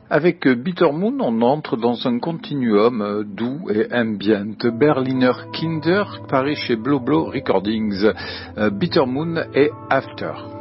Avec Bitter Moon, on entre dans un continuum doux et ambient. Berliner Kinder, paru chez Blo Blo Recordings. Bitter Moon et After.